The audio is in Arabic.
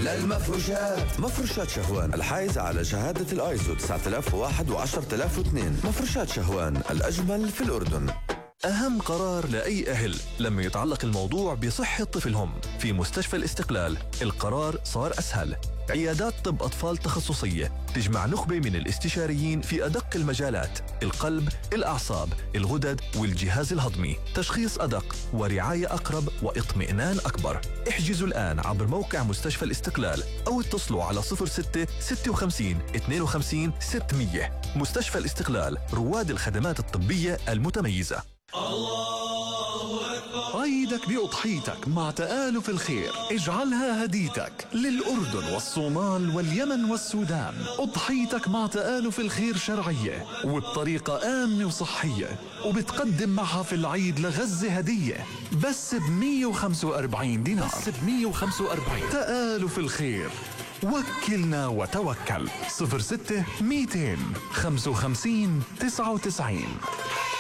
للمفروشات. مفروشات شهوان الحائزة على شهادة الايزو 9001 و10002. مفروشات شهوان الأجمل في الأردن. أهم قرار لأي أهل لما يتعلق الموضوع بصحة طفلهم. في مستشفى الاستقلال القرار صار أسهل. عيادات طب أطفال تخصصية تجمع نخبة من الاستشاريين في أدق المجالات: القلب، الأعصاب، الغدد والجهاز الهضمي. تشخيص أدق ورعاية أقرب واطمئنان أكبر. احجزوا الآن عبر موقع مستشفى الاستقلال أو اتصلوا على 06 56 52 600. مستشفى الاستقلال، رواد الخدمات الطبية المتميزة. عيدك بأضحيتك مع تآلف الخير، اجعلها هديتك للأردن والصومال واليمن والسودان. أضحيتك مع تآلف الخير شرعية وبطريقة آمنة وصحية، وبتقدم معها في العيد لغزة هدية بس ب145 دينار. بس ب145. تآلف الخير، وكلنا وتوكل. 06 200 55 99.